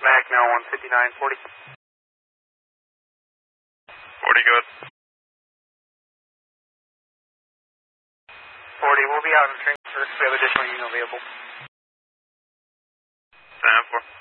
Mac now 159.40. 40 good. 40, we'll be out in transfer. We have additional unit available. 10-4.